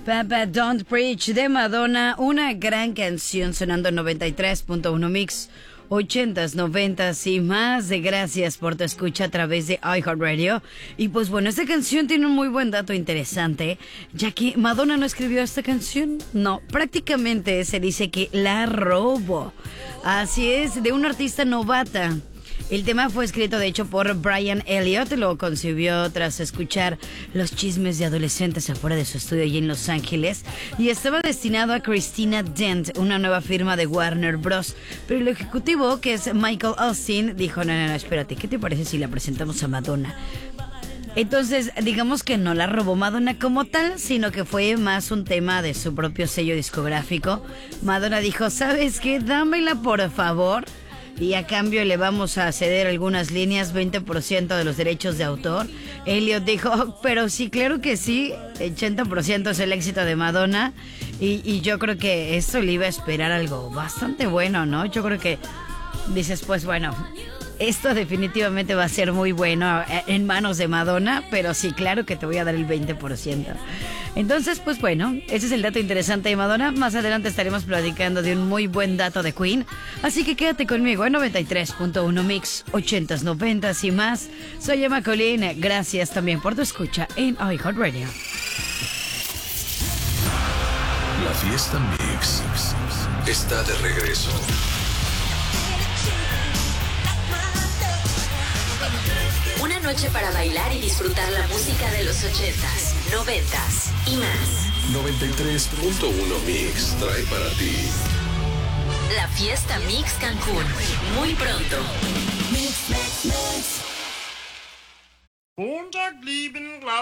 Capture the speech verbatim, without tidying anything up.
Papa Don't Preach de Madonna, una gran canción sonando en noventa y tres punto uno Mix, ochentas, noventas y más. De gracias por tu escucha a través de iHeartRadio. Y pues bueno, esta canción tiene un muy buen dato interesante, ya que Madonna no escribió esta canción. No, prácticamente se dice que la robó. Así es, de una artista novata. El tema fue escrito de hecho por Brian Elliott, lo concibió tras escuchar los chismes de adolescentes afuera de su estudio allí en Los Ángeles, y estaba destinado a Christina Dent, una nueva firma de Warner Bros. Pero el ejecutivo, que es Michael Austin, dijo, no, no, no, espérate, ¿qué te parece si la presentamos a Madonna? Entonces, digamos que no la robó Madonna como tal, sino que fue más un tema de su propio sello discográfico. Madonna dijo, ¿sabes qué? Dámela por favor, y a cambio le vamos a ceder algunas líneas, veinte por ciento de los derechos de autor. Elliot dijo, oh, pero sí, claro que sí, ochenta por ciento es el éxito de Madonna, y, y yo creo que esto le iba a esperar algo bastante bueno, ¿no? Yo creo que dices, pues bueno, esto definitivamente va a ser muy bueno en manos de Madonna, pero sí, claro que te voy a dar el veinte por ciento. Entonces, pues bueno, ese es el dato interesante de Madonna. Más adelante estaremos platicando de un muy buen dato de Queen. Así que quédate conmigo en noventa y tres punto uno Mix, ochentas, noventas y más. Soy Emma Colín. Gracias también por tu escucha en iHeartRadio. La fiesta Mix está de regreso. Una noche para bailar y disfrutar la música de los ochentas, noventas y más. noventa y tres punto uno Mix trae para ti La fiesta Mix Cancún, muy pronto. Mix, mix, mix.